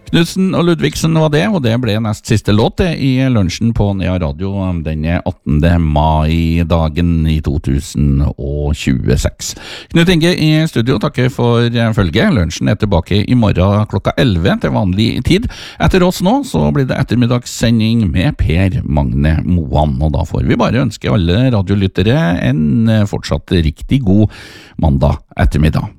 Knudsen og Ludvigsen var det, og det ble nest siste låt i lunsjen på Nea Radio denne 18. mai-dagen i 2026. Knut Inge i studio takker for følge. Lunsjen er tilbake i morgen klokka 11 til vanlig tid. Etter oss nå så blir det ettermiddagssending med Per Magne Moan, og da får vi bare ønske alle radiolyttere en fortsatt riktig god mandag ettermiddag.